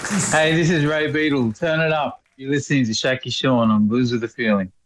Hey, this is Ray Beadle. Turn it up. You're listening to Shaky Sean on Blues with a Feeling.